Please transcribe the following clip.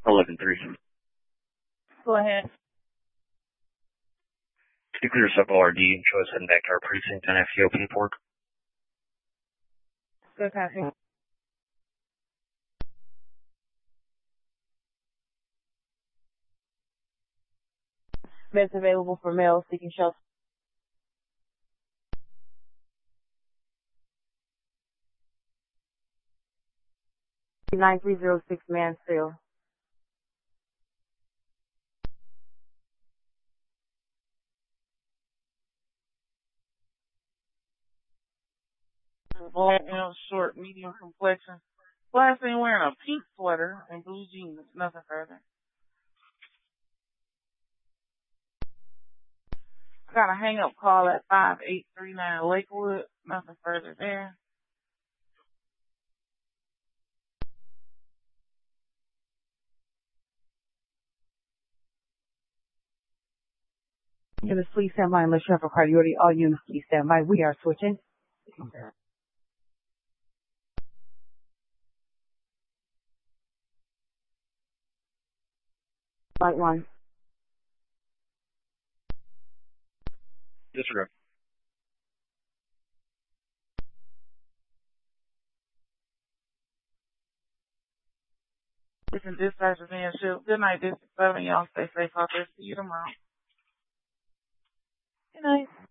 11-3. Go ahead. To clear us up ORD and show us heading back to our precinct on FTO paperwork. Good copy. Beds available for males seeking shelter. 9306 Mansfield. Black and short, medium complexion. Last thing wearing a pink sweater and blue jeans. Nothing further. I got a hang up call at 5839 Lakewood. Nothing further there. Units, please stand by unless you have a priority. All units, please stand by. We are switching. Light one. Disregard. Different dispatchers in your shift. Good night, District 7. Y'all stay safe out there. See you tomorrow. Good night.